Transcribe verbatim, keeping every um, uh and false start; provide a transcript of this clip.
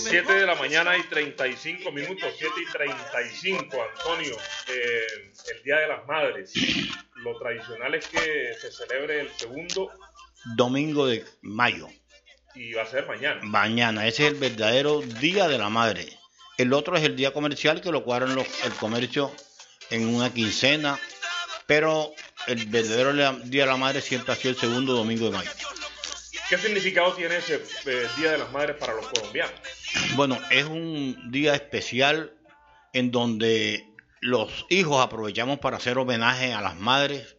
siete de la mañana y treinta y cinco minutos, siete y treinta y cinco, Antonio. Eh, el Día de las Madres. Lo tradicional es que se celebre el segundo domingo de mayo. Y va a ser mañana. Mañana, ese es el verdadero Día de la Madre. El otro es el día comercial, que lo cuadran los, el comercio en una quincena, pero el verdadero Día de la Madre siempre ha sido el segundo domingo de mayo. ¿Qué significado tiene ese eh, Día de las Madres para los colombianos? Bueno, es un día especial en donde los hijos aprovechamos para hacer homenaje a las madres